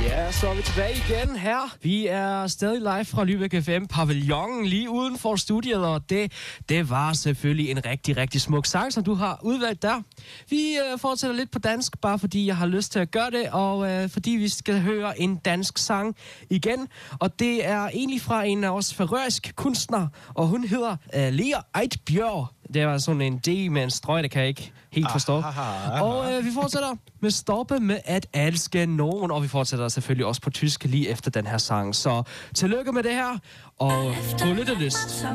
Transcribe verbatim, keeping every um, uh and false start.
Ja, så er vi tilbage igen her. Vi er stadig live fra Lübeck F M Pavillonen lige uden for studiet, og det, det var selvfølgelig en rigtig, rigtig smuk sang, som du har udvalgt der. Vi øh, fortsætter lidt på dansk, bare fordi jeg har lyst til at gøre det, og øh, fordi vi skal høre en dansk sang igen. Og det er egentlig fra en af os færøsk kunstner, og hun hedder øh, Lea Eidbjørg. Det var sådan en D med en strøg, det kan jeg ikke helt forstå. Aha, aha. Og øh, vi fortsætter med Stoppe med at elske nogen, og vi fortsætter selvfølgelig også på tysk lige efter den her sang. Så tillykke med det her, og på lyttelyst.